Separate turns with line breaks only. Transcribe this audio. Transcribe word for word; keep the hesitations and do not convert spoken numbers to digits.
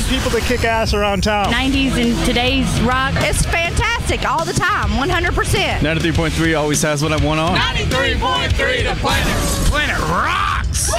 people that kick ass around town.
nineties and today's rock.
It's fantastic all the time, one hundred percent.
ninety-three point three always has what I want on.
ninety-three point three, the Planet.
Planet Rock!